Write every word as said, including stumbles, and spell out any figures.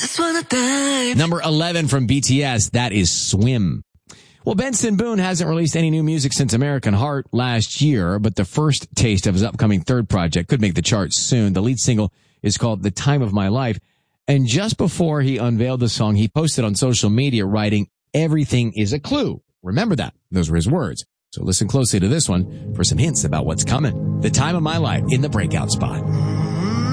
just wanna dive. Number eleven from B T S, that is Swim. Well, Benson Boone hasn't released any new music since American Heart last year, but the first taste of his upcoming third project could make the charts soon. The lead single is called The Time of My Life. And just before he unveiled the song, he posted on social media writing, "Everything is a clue." Remember that. Those were his words. So listen closely to this one for some hints about what's coming. The Time of My Life in the breakout spot.